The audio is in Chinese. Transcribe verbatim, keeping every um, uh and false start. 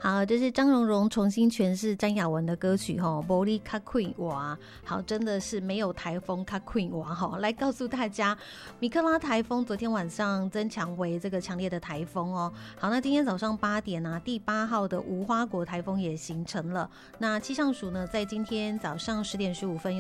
好，这是张荣荣重新诠释詹雅雯的歌曲吼，无你较快活。好，真的是没有台风较快活吼。来告诉大家，米克拉台风昨天晚上增强为这个强烈的台风哦。好，那今天早上八点啊，第八号的无花果台风也形成了。那气象署呢，在今天早上十点十五分。